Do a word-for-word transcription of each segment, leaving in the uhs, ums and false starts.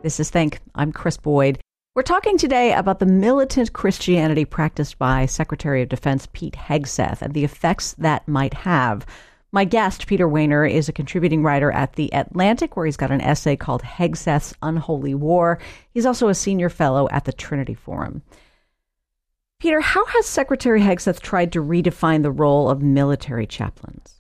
This is Think. I'm Chris Boyd. We're talking today about the militant Christianity practiced by Secretary of Defense Pete Hegseth and the effects that might have. My guest, Peter Wehner, is a contributing writer at The Atlantic, where he's got an essay called Hegseth's Unholy War. He's also a senior fellow at the Trinity Forum. Peter, how has Secretary Hegseth tried to redefine the role of military chaplains?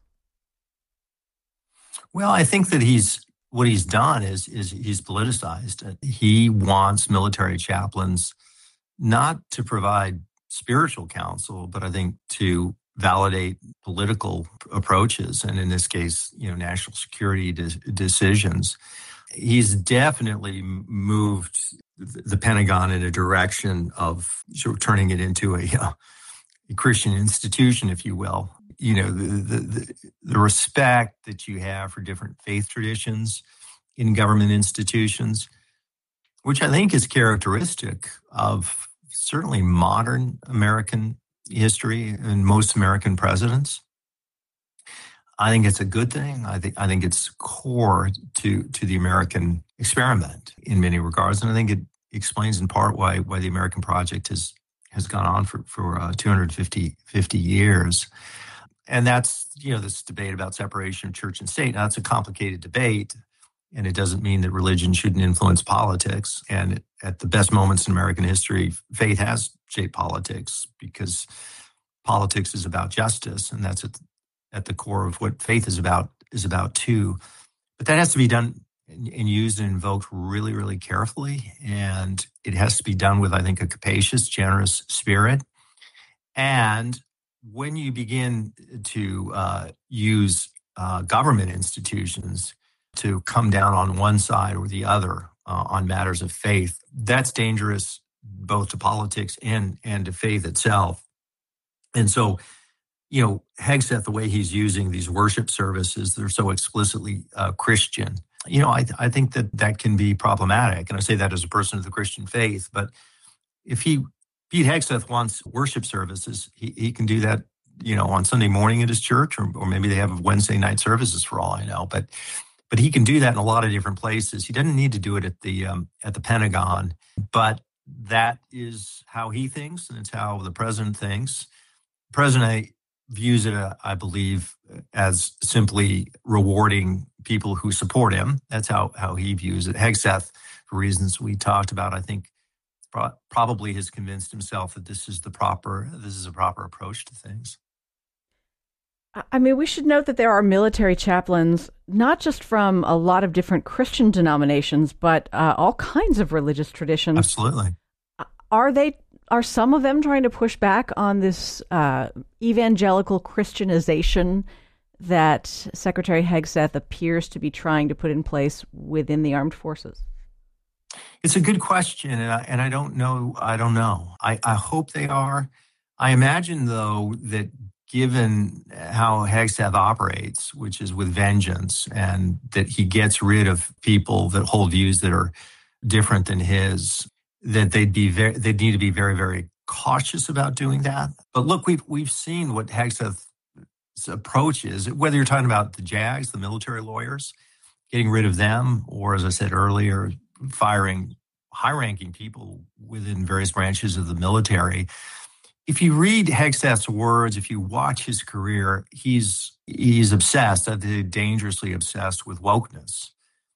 Well, I think that he's what he's done is is he's politicized. He wants military chaplains not to provide spiritual counsel, but I think to validate political approaches, and in this case, you know, national security de- decisions. He's definitely moved the Pentagon in a direction of sort of turning it into a, uh, a Christian institution, if you will. You know, the, the, the, the respect that you have for different faith traditions in government institutions, which I think is characteristic of certainly modern American history and most American presidents. I think it's a good thing. I think I think it's core to to the American experiment in many regards, and I think it explains in part why why the American project has has gone on for for uh, two hundred fifty years. And that's, you know, this debate about separation of church and state. Now, it's a complicated debate, and it doesn't mean that religion shouldn't influence politics. And at the best moments in American history, faith has shaped politics because politics is about justice, and that's at, at the core of what faith is about is about too. But that has to be done and, and used and invoked really, really carefully, and it has to be done with, I think, a capacious, generous spirit. And when you begin to uh, use uh, government institutions to come down on one side or the other uh, on matters of faith, that's dangerous both to politics and, and to faith itself. And so, you know, Hegseth, the way he's using these worship services, they're so explicitly uh, Christian. You know, I, th- I think that that can be problematic. And I say that as a person of the Christian faith. But if he Pete Hegseth wants worship services, he, he can do that, you know, on Sunday morning at his church, or, or maybe they have Wednesday night services for all I know. But but he can do that in a lot of different places. He doesn't need to do it at the um, at the Pentagon. But that is how he thinks, and it's how the president thinks. The president views it, uh, I believe, as simply rewarding people who support him. That's how how he views it. Hegseth, for reasons we talked about, I think, probably has convinced himself that this is the proper this is a proper approach to things. I mean, we should note that there are military chaplains, not just from a lot of different Christian denominations, but uh, all kinds of religious traditions. Absolutely. Are they? Are some of them trying to push back on this uh, evangelical Christianization that Secretary Hegseth appears to be trying to put in place within the armed forces? It's a good question, and I, and I don't know. I don't know. I, I hope they are. I imagine, though, that given how Hegseth operates, which is with vengeance, and that he gets rid of people that hold views that are different than his, that they'd be very, they'd need to be very, very cautious about doing that. But look, we've we've seen what Hegseth's approach is. Whether you're talking about the JAGs, the military lawyers, getting rid of them, or as I said earlier, firing high-ranking people within various branches of the military. If you read Hegseth's words, if you watch his career, he's he's obsessed, I think dangerously obsessed with wokeness.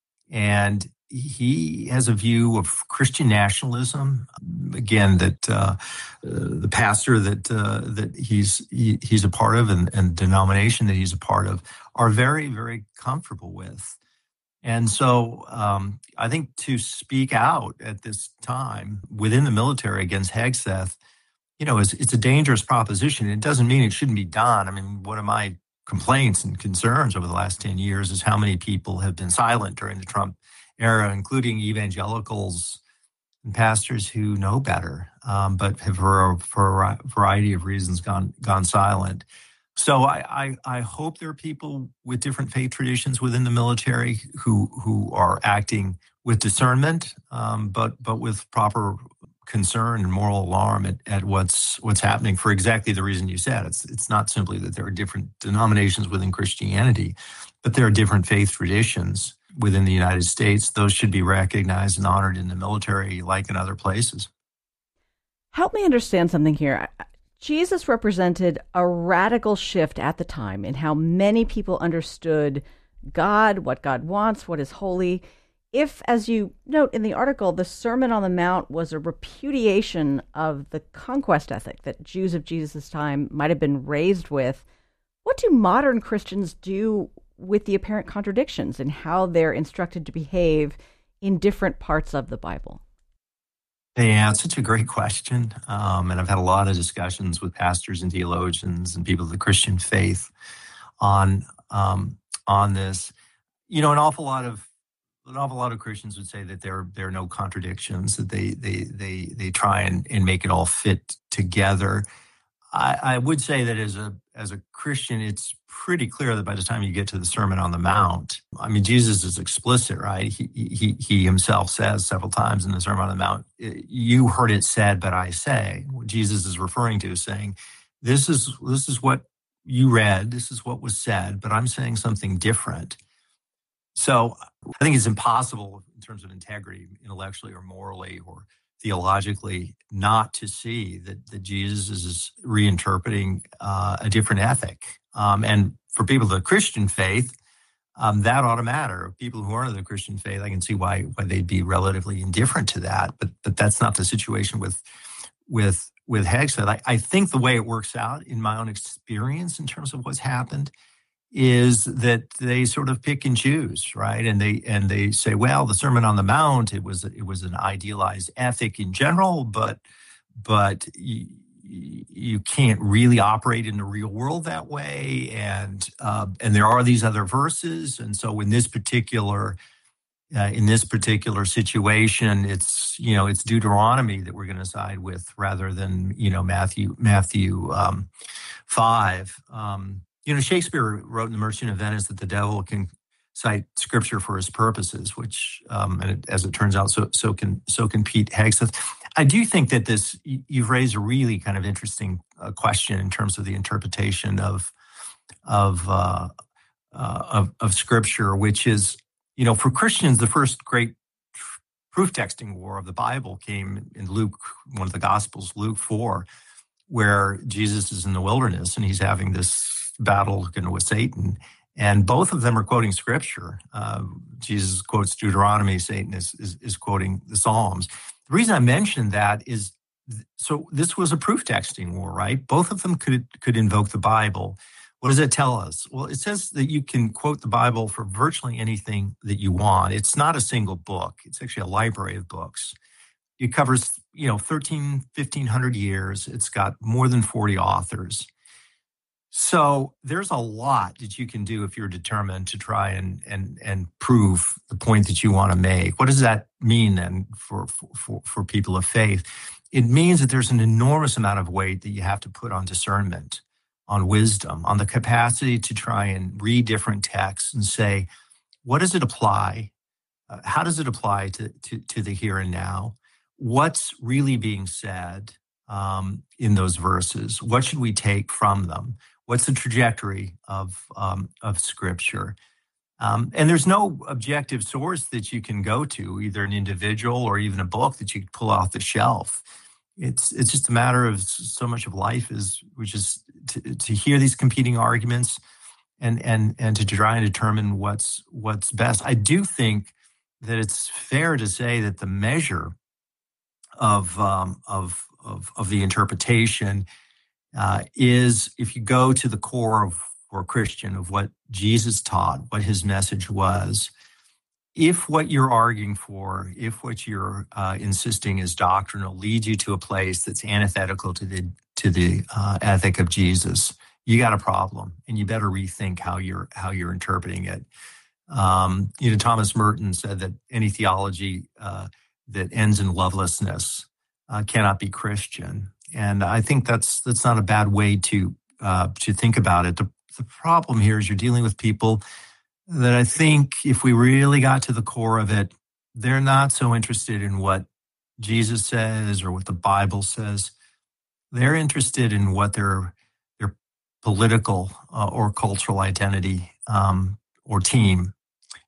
And he has a view of Christian nationalism. Again, that uh, uh, the pastor that uh, that he's he, he's a part of and, and denomination that he's a part of are very, very comfortable with. And so um, I think to speak out at this time within the military against Hegseth, you know, is it's a dangerous proposition. It doesn't mean it shouldn't be done. I mean, one of my complaints and concerns over the last ten years is how many people have been silent during the Trump era, including evangelicals and pastors who know better, um, but have for a, for a variety of reasons gone gone silent. So I, I, I hope there are people with different faith traditions within the military who who are acting with discernment, um, but but with proper concern and moral alarm at, at what's what's happening for exactly the reason you said. It's it's not simply that there are different denominations within Christianity, but there are different faith traditions within the United States, those should be recognized and honored in the military like in other places. Help me understand something here. Jesus represented a radical shift at the time in how many people understood God, what God wants, what is holy. If, as you note in the article, the Sermon on the Mount was a repudiation of the conquest ethic that Jews of Jesus' time might have been raised with, what do modern Christians do with the apparent contradictions in how they're instructed to behave in different parts of the Bible? Yeah, it's such a great question. Um, and I've had a lot of discussions with pastors and theologians and people of the Christian faith on um, on this. You know, an awful lot of an awful lot of Christians would say that there there are no contradictions, that they they they they try and, and make it all fit together. I, I would say that as a as a Christian, it's pretty clear that by the time you get to the Sermon on the Mount, I mean, Jesus is explicit, right? He he he himself says several times in the Sermon on the Mount, "You heard it said, but I say." What Jesus is referring to is saying, "This is this is what you read. This is what was said, but I'm saying something different." So I think it's impossible in terms of integrity, intellectually or morally or theologically, not to see that, that Jesus is reinterpreting uh, a different ethic. Um, and for people of the Christian faith, um, that ought to matter. People who aren't of the Christian faith, I can see why why they'd be relatively indifferent to that. But but that's not the situation with with with Hegseth. I, I think the way it works out in my own experience in terms of what's happened is that they sort of pick and choose, right? And they and they say, well, the Sermon on the Mount, it was it was an idealized ethic in general, but but you, you can't really operate in the real world that way. And uh, and there are these other verses, and so in this particular uh, in this particular situation, it's you know it's Deuteronomy that we're going to side with rather than you know Matthew Matthew um, five. Um, You know, Shakespeare wrote in The Merchant of Venice that the devil can cite scripture for his purposes, which, um, and it, as it turns out, so so can so can Pete Hegseth. I do think that this you've raised a really kind of interesting uh, question in terms of the interpretation of of, uh, uh, of of scripture, which is, you know, for Christians, the first great proof texting war of the Bible came in Luke, one of the Gospels, Luke four, where Jesus is in the wilderness and he's having this battle with Satan, and both of them are quoting scripture. Uh, Jesus quotes Deuteronomy, Satan is, is is quoting the Psalms. The reason I mentioned that is, so this was a proof texting war, right? Both of them could could invoke the Bible. What does it tell us? Well, it says that you can quote the Bible for virtually anything that you want. It's not a single book. It's actually a library of books. It covers, you know, thirteen, fifteen hundred years. It's got more than forty authors. So there's a lot that you can do if you're determined to try and and and prove the point that you want to make. What does that mean then for for for people of faith? It means that there's an enormous amount of weight that you have to put on discernment, on wisdom, on the capacity to try and read different texts and say, what does it apply? Uh, how does it apply to, to to the here and now? What's really being said um, in those verses? What should we take from them? What's the trajectory of um, of Scripture? Um, and there's no objective source that you can go to, either an individual or even a book that you could pull off the shelf. It's it's just a matter of so much of life is, which is to, to hear these competing arguments and and and to try and determine what's what's best. I do think that it's fair to say that the measure of um, of of of the interpretation Uh, is, if you go to the core of, for a Christian, of what Jesus taught, what his message was, if what you're arguing for, if what you're uh, insisting is doctrinal, leads you to a place that's antithetical to the to the uh, ethic of Jesus, you got a problem, and you better rethink how you're how you're interpreting it. Um, you know, Thomas Merton said that any theology uh, that ends in lovelessness uh, cannot be Christian. And I think that's that's not a bad way to uh, to think about it. The, the problem here is you're dealing with people that I think, if we really got to the core of it, they're not so interested in what Jesus says or what the Bible says. They're interested in what their their political uh, or cultural identity um, or team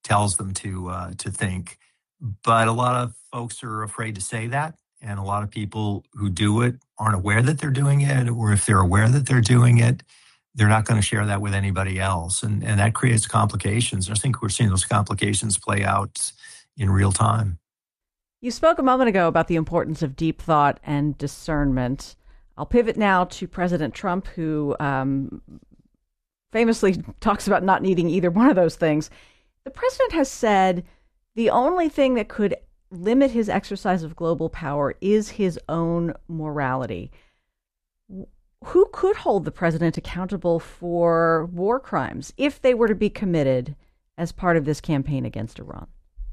tells them to uh, to think. But a lot of folks are afraid to say that. And a lot of people who do it aren't aware that they're doing it, or if they're aware that they're doing it, they're not going to share that with anybody else. And, and that creates complications. I think we're seeing those complications play out in real time. You spoke a moment ago about the importance of deep thought and discernment. I'll pivot now to President Trump, who um, famously talks about not needing either one of those things. The president has said the only thing that could limit his exercise of global power is his own morality. Who could hold the president accountable for war crimes if they were to be committed as part of this campaign against Iran?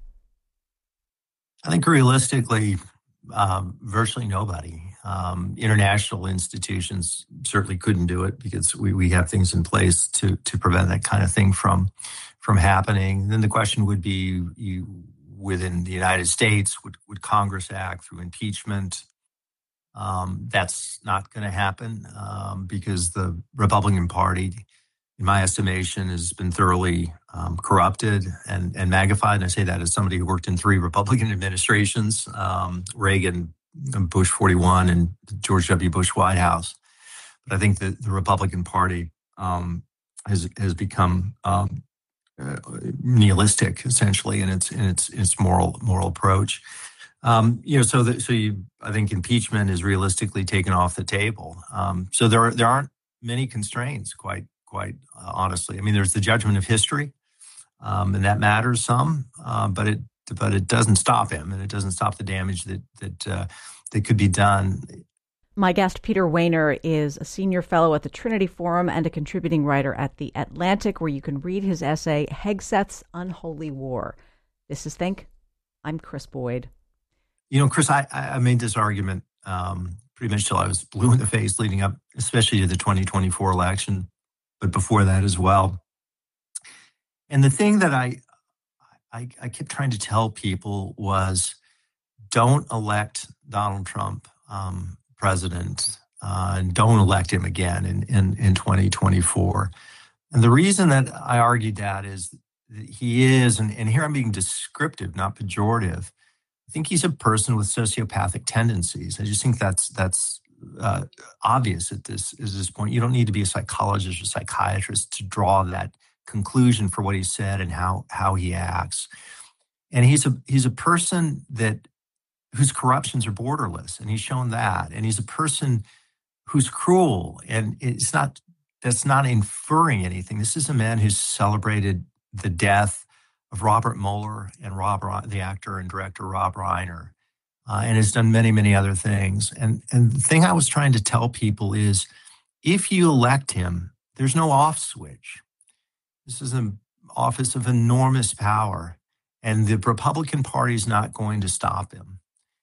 I think realistically, um, virtually nobody. Um, international institutions certainly couldn't do it because we, we have things in place to to prevent that kind of thing from from happening. Then the question would be, you, within the United States, would, would Congress act through impeachment? Um, that's not going to happen um, because the Republican Party, in my estimation, has been thoroughly um, corrupted and, and magnified. And I say that as somebody who worked in three Republican administrations, um, Reagan, Bush forty-one, and George W. Bush White House. But I think that the Republican Party um, has has become um, uh, nihilistic, essentially, in its in its its moral moral approach. Um, you know, so that so you, I think impeachment is realistically taken off the table. Um, so there are, there aren't many constraints, quite quite uh, honestly. I mean, there's the judgment of history, um, and that matters some, uh, but it but it doesn't stop him, and it doesn't stop the damage that that uh, that could be done. My guest, Peter Wehner, is a senior fellow at the Trinity Forum and a contributing writer at The Atlantic, where you can read his essay, Hegseth's Unholy War. This is Think. I'm Chris Boyd. You know, Chris, I, I made this argument um, pretty much till I was blue in the face leading up, especially to the twenty twenty-four election, but before that as well. And the thing that I, I, I kept trying to tell people was, don't elect Donald Trump um, president, uh, and don't elect him again in, in, in twenty twenty-four. And the reason that I argued that is that he is, and, and here I'm being descriptive, not pejorative, I think he's a person with sociopathic tendencies. I just think that's that's uh, obvious at this at this point. You don't need to be a psychologist or psychiatrist to draw that conclusion for what he said and how how he acts. And he's a he's a person that whose corruptions are borderless, and he's shown that. And he's a person who's cruel, and it's not that's not inferring anything. This is a man who's celebrated the death of Robert Mueller and Rob, the actor and director Rob Reiner, uh, and has done many, many other things. And, and the thing I was trying to tell people is, if you elect him, there's no off switch. This is an office of enormous power, and the Republican Party is not going to stop him.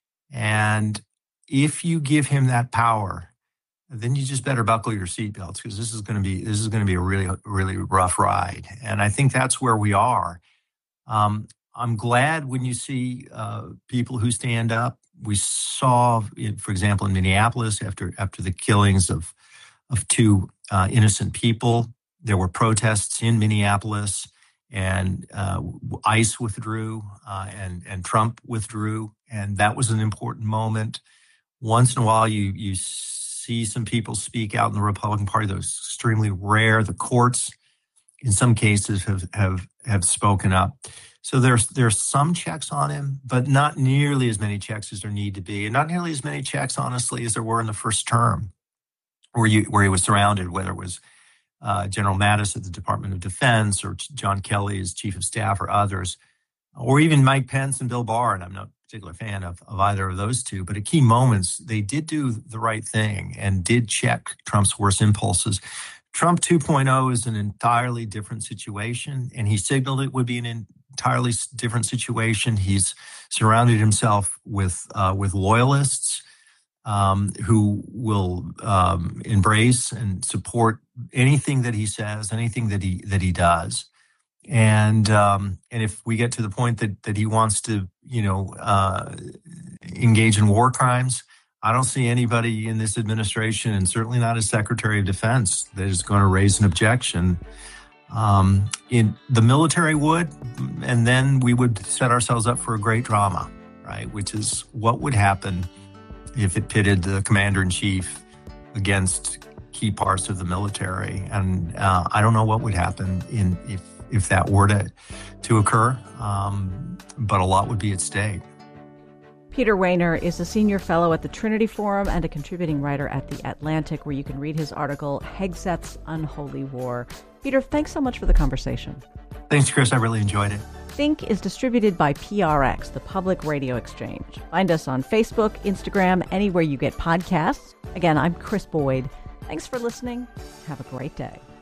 And if you give him that power, then you just better buckle your seatbelts, because this is going to be this is going to be a really, really rough ride. And I think that's where we are. Um, I'm glad when you see uh, people who stand up. We saw, for example, in Minneapolis, after after the killings of of two uh, innocent people, there were protests in Minneapolis, and uh, ICE withdrew, uh, and and Trump withdrew, and that was an important moment. Once in a while, you you see some people speak out in the Republican Party. That was extremely rare. The courts, in some cases, have have have spoken up. So there's there's some checks on him, but not nearly as many checks as there need to be, and not nearly as many checks, honestly, as there were in the first term, where you where he was surrounded, whether it was uh, General Mattis at the Department of Defense, or John Kelly as chief of staff, or others, or even Mike Pence and Bill Barr. And I'm not a particular fan of, of either of those two, but at key moments, they did do the right thing and did check Trump's worst impulses. Trump two point oh is an entirely different situation, and he signaled it would be an entirely different situation. He's surrounded himself with uh, with loyalists um, who will um, embrace and support anything that he says, anything that he that he does. And um, and if we get to the point that that he wants to, you know, uh, engage in war crimes, I don't see anybody in this administration, and certainly not as Secretary of Defense, that is going to raise an objection. Um, in the military would, and then we would set ourselves up for a great drama, right? Which is what would happen if it pitted the commander-in-chief against key parts of the military. And uh, I don't know what would happen in if if that were to, to occur, um, but a lot would be at stake. Peter Wehner is a senior fellow at the Trinity Forum and a contributing writer at The Atlantic, where you can read his article, Hegseth's Unholy War. Peter, thanks so much for the conversation. Thanks, Chris. I really enjoyed it. Think is distributed by P R X, the Public Radio Exchange. Find us on Facebook, Instagram, anywhere you get podcasts. Again, I'm Chris Boyd. Thanks for listening. Have a great day.